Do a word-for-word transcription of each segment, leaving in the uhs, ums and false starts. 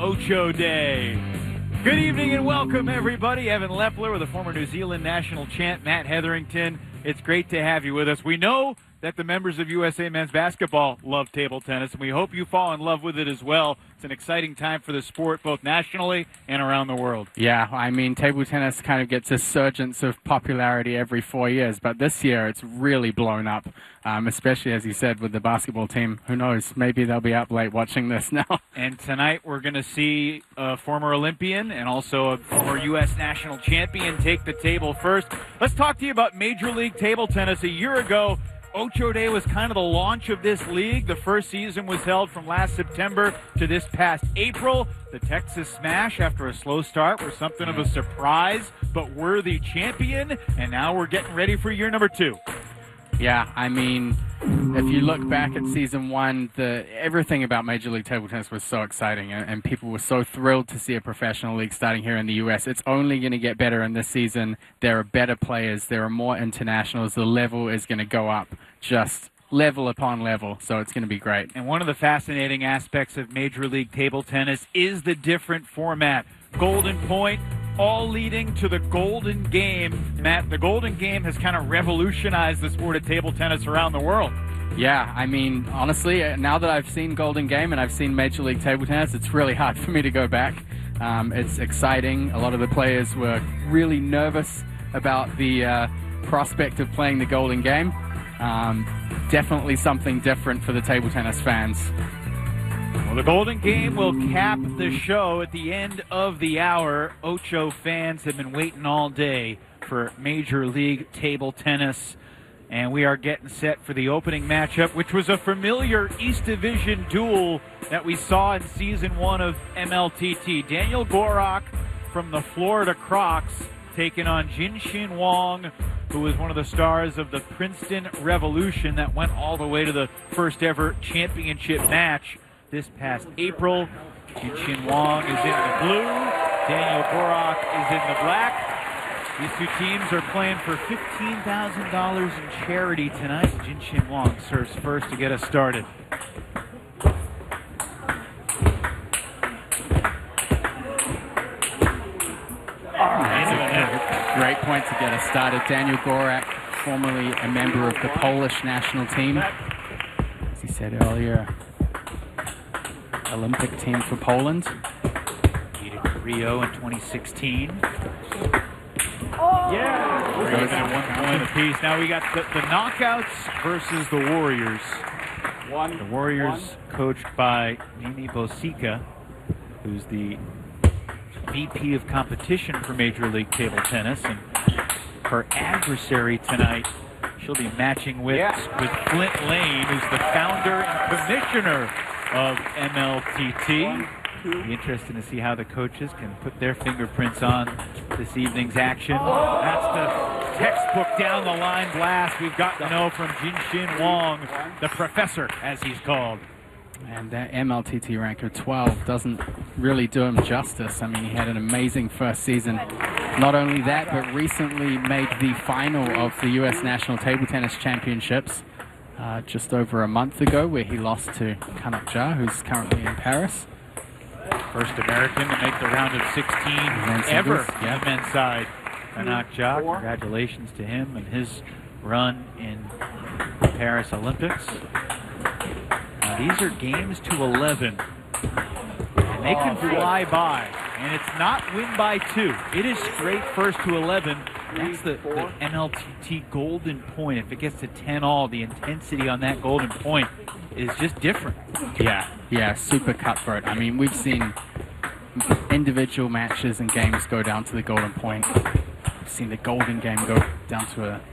Ocho Day. Good evening and welcome, everybody. Evan Lepler with the former New Zealand national champ, Matt Hetherington. It's great to have you with us. We know that the members of U S A Men's Basketball love table tennis, and we hope you fall in love with it as well. It's an exciting time for the sport, both nationally and around the world. Yeah, I mean, table tennis kind of gets a surgence of popularity every four years, but this year it's really blown up, um, especially, as you said, with the basketball team. Who knows? Maybe they'll be up late watching this now. And tonight we're going to see a former Olympian and also a former U S national champion take the table first. Let's talk to you about Major League Table Tennis. A year ago, Ocho Day was kind of the launch of this league. The first season was held from last September to this past April. The Texas Smash, after a slow start, were something of a surprise but worthy champion. And now we're getting ready for year number two. Yeah, I mean, if you look back at season one, the everything about Major League Table Tennis was so exciting, and, and people were so thrilled to see a professional league starting here in the U S. It's only going to get better in this season. There are better players. There are more internationals. The level is going to go up just level upon level, so it's going to be great. And one of the fascinating aspects of Major League Table Tennis is the different format. Golden Point, all leading to the Golden Game. Matt, the Golden Game has kind of revolutionized the sport of table tennis around the world. Yeah, I mean, honestly, now that I've seen Golden Game and I've seen Major League Table Tennis, it's really hard for me to go back. Um, it's exciting. A lot of the players were really nervous about the uh, prospect of playing the Golden Game. Um, definitely something different for the table tennis fans. Well, the Golden Game will cap the show at the end of the hour. Ocho fans have been waiting all day for Major League Table Tennis, and we are getting set for the opening matchup, which was a familiar East Division duel that we saw in Season one of M L T T. Daniel Gorak from the Florida Crocs taking on Jinshin Wong, who was one of the stars of the Princeton Revolution that went all the way to the first ever championship match this past April. Jinshin Wong is in the blue. Daniel Gorak is in the black. These two teams are playing for fifteen thousand dollars in charity tonight. Jinshin Wong serves first to get us started. Great point to get us started. Daniel Gorak, formerly a member of the Polish national team. As he said earlier, Olympic team for Poland. Competed in Rio in twenty sixteen. Yeah! We're going at one point apiece. Now we got the, the knockouts versus the Warriors. One. The Warriors one. Coached by Mimi Bosica, who's the V P of competition for Major League Table Tennis, and her adversary tonight, she'll be matching with, yeah. with Flint Lane, who's the founder and commissioner of M L T T. Be interesting to see how the coaches can put their fingerprints on this evening's action. That's the textbook down the line blast we've got to know from Jinshin Wong, the professor, as he's called. And that M L T T rank of twelve doesn't really do him justice. I mean, he had an amazing first season. Not only that, but recently made the final of the U S National Table Tennis Championships uh, just over a month ago, where he lost to Kanak Jha, who's currently in Paris. First American to make the round of sixteen ever on yeah. the men's side. Kanak Jha, congratulations to him and his run in the Paris Olympics. Now these are games to eleven, and they can fly by, and it's not win by two. It is straight first to eleven. That's the, the M L T T golden point. If it gets to ten all, the intensity on that golden point is just different. Yeah, yeah, super cutthroat. I mean, we've seen individual matches and games go down to the golden point. We've seen the golden game go down to a...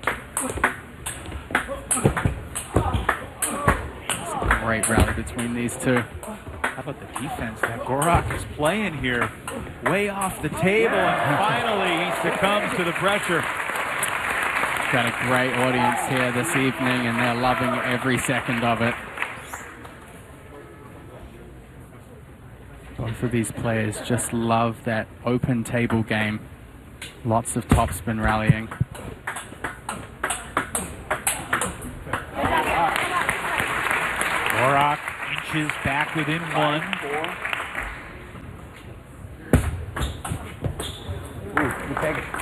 Great rally between these two. How about the defense that Gorak is playing here? Way off the table, and finally he succumbs to the pressure. Got a great audience here this evening, and they're loving every second of it. Both of these players just love that open table game. Lots of topspin rallying. Gorak inches back within one. Take it.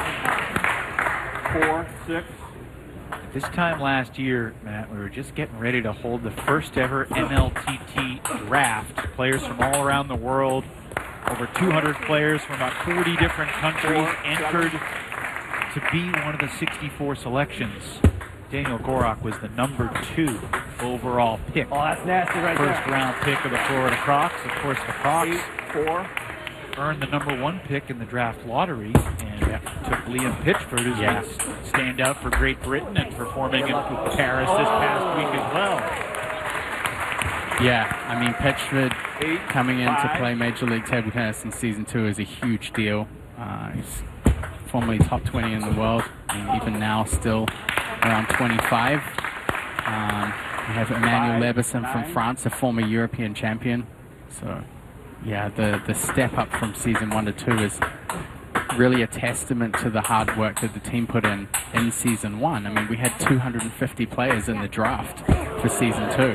Four, six. This time last year, Matt, we were just getting ready to hold the first ever M L T T draft. Players from all around the world, over two hundred players from about forty different countries entered to be one of the sixty-four selections. Daniel Gorak was the number two overall pick. Oh, that's nasty right there. First round pick of the Florida Crocs. Of course, the Crocs Eight, four. earned the number one pick in the draft lottery and yeah. took Liam Pitchford, who's yeah. going to stand out for Great Britain and performing in Paris this past week as well. Yeah, I mean, Pitchford Eight, coming in five. to play Major League Table Tennis in Season two is a huge deal. Uh, he's formerly top twenty in the world, and even now still around twenty-five. Um, we have Emmanuel Leverson from France, a former European champion. So, yeah, the, the step up from Season one to two is really a testament to the hard work that the team put in in Season one. I mean, we had two hundred fifty players in the draft for Season two.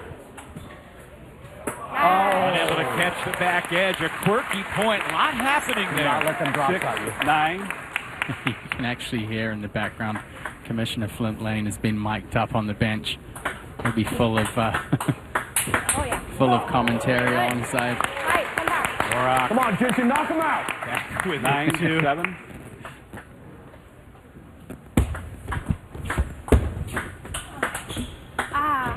Unable to catch the back edge, a quirky point. A lot happening there. Not let them drop Six, you. Nine. You can actually hear in the background, Commissioner Flint Lane has been mic'd up on the bench. He'll be full of uh, Oh, yeah. full of commentary alongside. Right, come back. Gorak Come on, Jinchen, knock him out. back with Nine, two. seven. Ah.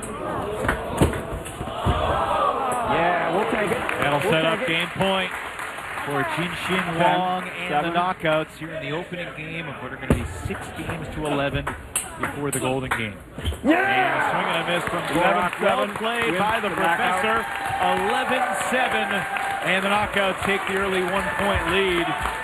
Yeah, we'll take it. That'll We'll set up take it. game point for Jinshin Wong and seven. the knockouts here in the opening game of what are going to be six games to eleven before the Golden Game. And a swing and a miss from Gorak. Well seven. played Wins by the the knockout. professor. eleven seven. And the knockouts take the early one-point lead.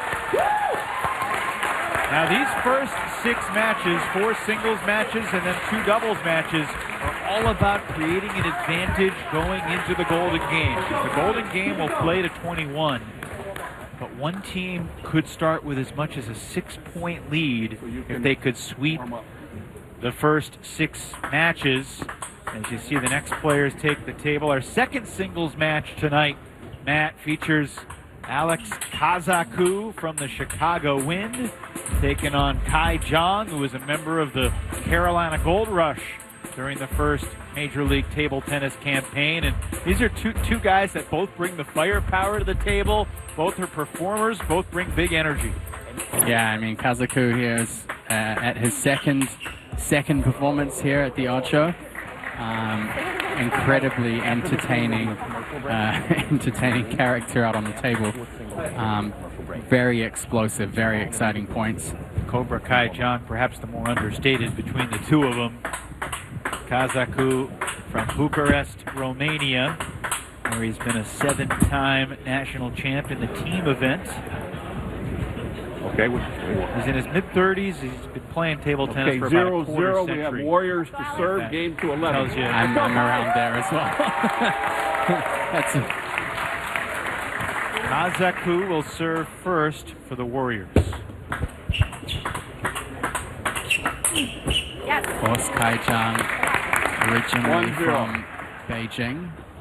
Now these first six matches, four singles matches and then two doubles matches, are all about creating an advantage going into the Golden Game. The Golden Game will play to twenty-one. But one team could start with as much as a six-point lead if they could sweep the first six matches. As you see the next players take the table. Our second singles match tonight, Matt, features Alex Kazaku from the Chicago Wind taking on Kai Jong, who was a member of the Carolina Gold Rush during the first Major League Table Tennis campaign. And these are two two guys that both bring the firepower to the table. Both are performers. Both bring big energy. Yeah, I mean, Kazaku here is uh, at his second second performance here at the Ocho. Um, incredibly entertaining, uh, entertaining character out on the table. Um, very explosive, very exciting points. Cobra Kai Jong, perhaps the more understated between the two of them. Kazaku from Bucharest, Romania, where he's been a seven-time national champ in the team event. Okay, He's in his mid-thirties. He's been playing table tennis okay, for zero, about a quarter zero. We have century. Warriors to serve. That Game to eleven. tells you. I'm, I'm around there as well. That's a, Kazaku will serve first for the Warriors. Yes. of course, Kai Jong, originally One zero. from Beijing.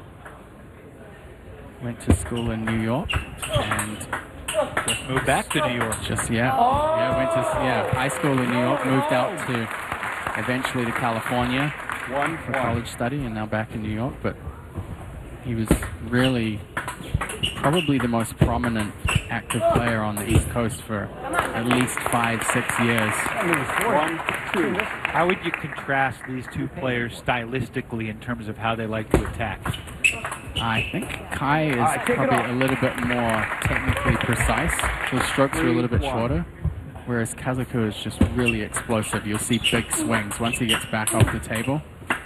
Went to school in New York and Just moved back to New York. just yeah, yeah, went to yeah high school in New York. Moved out to eventually to California One, for one. college study, and now back in New York. But he was really probably the most prominent active player on the East Coast for at least five, six years. One, two. How would you contrast these two players stylistically in terms of how they like to attack? I think Kai is right, kick it probably off. a little bit more technically precise. The strokes are a little bit Three, one. shorter, whereas Kazaku is just really explosive. You'll see big swings once he gets back off the table.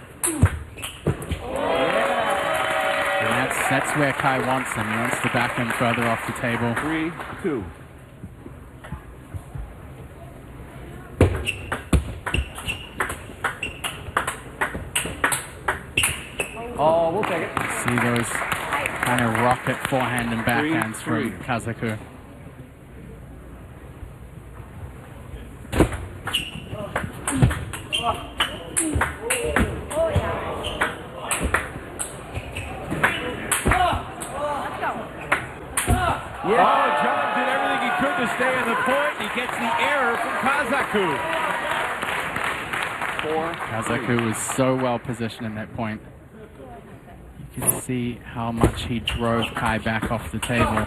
And that's, that's where Kai wants him. He wants to back him further off the table. Three, two. Oh, we'll take it. See those kind of rocket forehand and backhands Three, from Kazaku. Oh, yeah. Let's go. Oh, John did everything he could to stay on the point. He gets the error from Kazaku. Four. Kazaku was so well positioned in that point. You can see how much he drove Kai back off the table.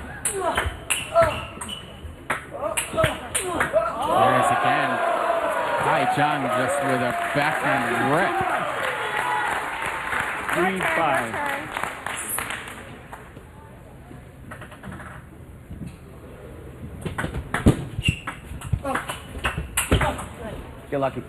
There's again Kai Jung just with a backhand rip. Three, five. Get lucky.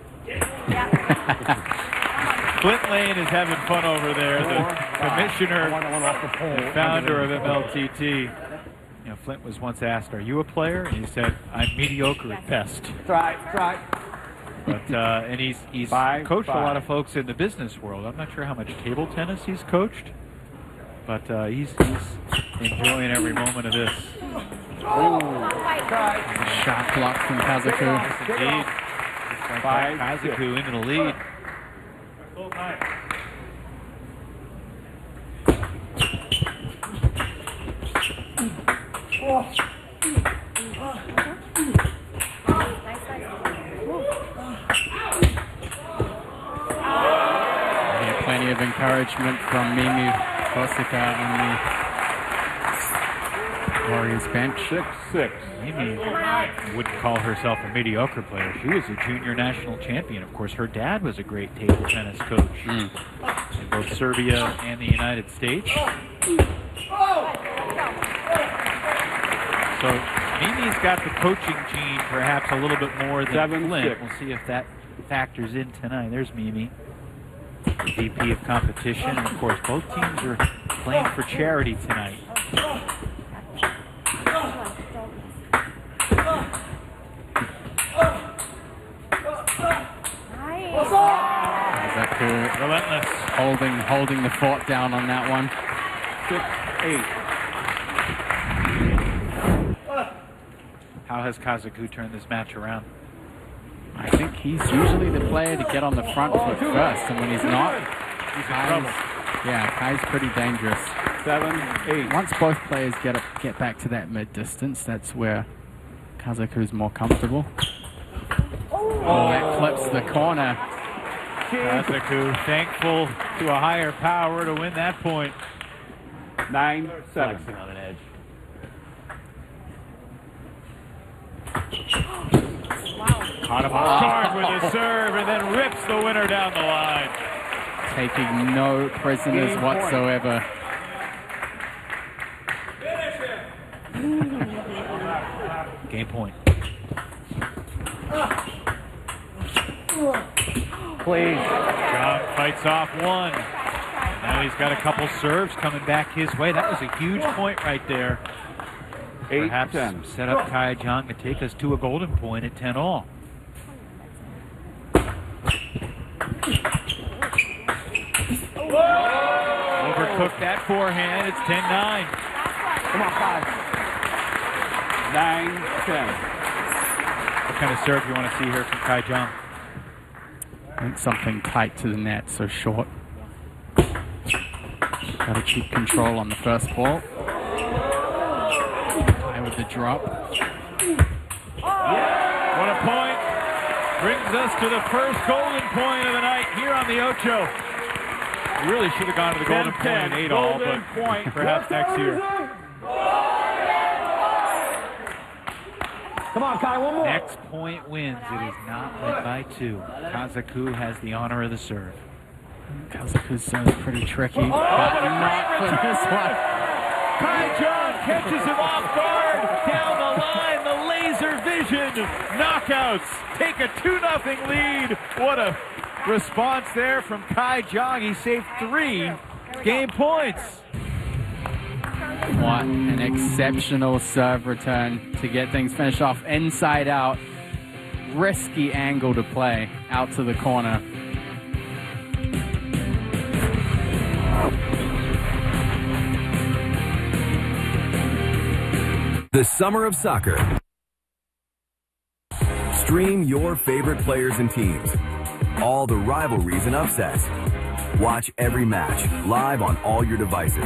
Flint Lane is having fun over there. The commissioner, the founder of M L T T. You know, Flint was once asked, "Are you a player?" And he said, "I'm mediocre at best." Try, try. But uh, and he's he's Five, coached five. a lot of folks in the business world. I'm not sure how much table tennis he's coached, but uh, he's he's enjoying every moment of this. Shot block from Kazaku. Indeed. Five, Kazaku into the lead. Yeah, plenty of encouragement from Mimi Kosika on the Warriors bench. Six, six. Mimi wouldn't call herself a mediocre player. She was a junior national champion. Of course, her dad was a great table tennis coach Mm. in both Serbia and the United States. So Mimi's got the coaching gene perhaps a little bit more than Seven, Flint. six. We'll see if that factors in tonight. There's Mimi, the V P of competition. And of course, both teams are playing for charity tonight. Kazaku Relentless. holding holding the fort down on that one. Six, eight. How has Kazaku turned this match around? I think he's usually the player to get on the front foot first, and when he's not, He's in Kai's, trouble. yeah, Kai's pretty dangerous. Seven, eight. Once both players get up, get back to that mid distance, that's where Kazaku's more comfortable. Oh, that clips the corner. Kazaku thankful to a higher power to win that point. Nine, seven. On an edge. Caught him hard with the serve and then rips the winner down the line. Taking no prisoners Game point. whatsoever. Game point. Please. John fights off one. Now he's got a couple serves coming back his way. That was a huge point right there. Eight, Perhaps ten. set up Kai Jung to take us to a golden point at ten all. Overcooked that forehand. It's ten nine. Come on, five. Nine, ten. What kind of serve you want to see here from Kai Jung? I think something tight to the net, so short. Got to keep control on the first ball. Kai with the drop. What a point. Brings us to the first golden point of the night here on the Ocho. We really should have gone to the golden ten, point in ten. eight all, Golden but point. perhaps next year. Come on, Kai, one more. Next point wins. It is not led by two. Kazaku has the honor of the serve. Kazaku's serve is pretty tricky, but not for this one. Kai Jung catches him off guard. Down the line, the laser vision. Knockouts take a two nothing lead. What a response there from Kai Jung. He saved three game points. What an exceptional serve return to get things finished off inside out. Risky angle to play out to the corner. The Summer of Soccer. Stream your favorite players and teams. All the rivalries and upsets. Watch every match live on all your devices.